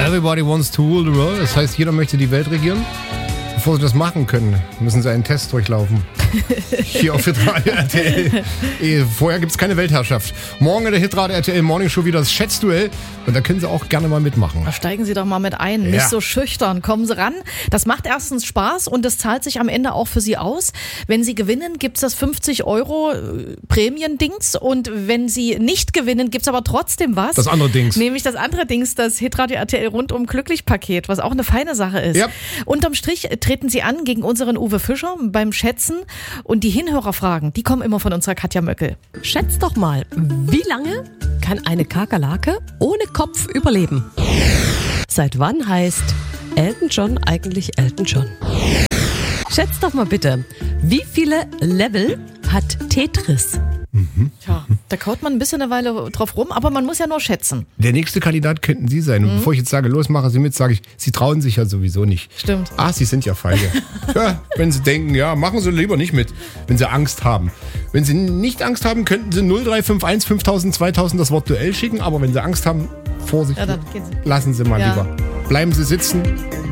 Everybody wants to rule the world. Das heißt, jeder möchte die Welt regieren. Bevor sie das machen können, müssen sie einen Test durchlaufen. Hier auf Hitradio RTL. Vorher gibt es keine Weltherrschaft. Morgen in der Hitradio RTL Morning Show wieder das Schätzduell. Und da können Sie auch gerne mal mitmachen. Da steigen Sie doch mal mit ein. Ja. Nicht so schüchtern. Kommen Sie ran. Das macht erstens Spaß und das zahlt sich am Ende auch für Sie aus. Wenn Sie gewinnen, gibt es das 50 € Prämiendings. Und wenn Sie nicht gewinnen, gibt es aber trotzdem was. Das andere Dings. Nämlich das andere Dings, das Hitradio RTL rundum Glücklich-Paket, was auch eine feine Sache ist. Ja. Unterm Strich treten Sie an gegen unseren Uwe Fischer beim Schätzen. Und die Hinhörerfragen, die kommen immer von unserer Katja Möckel. Schätzt doch mal, wie lange kann eine Kakerlake ohne Kopf überleben? Seit wann heißt Elton John eigentlich Elton John? Schätzt doch mal bitte, wie viele Level hat Tetris? Tja, da kaut man ein bisschen eine Weile drauf rum, aber man muss ja nur schätzen. Der nächste Kandidat könnten Sie sein. Und bevor ich jetzt sage, los, machen Sie mit, sage ich, Sie trauen sich ja sowieso nicht. Stimmt. Ach, Sie sind ja feige. Ja, wenn Sie denken, ja, machen Sie lieber nicht mit, wenn Sie Angst haben. Wenn Sie nicht Angst haben, könnten Sie 0351 5000 2000 das Wort Duell schicken. Aber wenn Sie Angst haben, Vorsicht, Ja, dann gehen Sie. lassen Sie mal lieber. Bleiben Sie sitzen.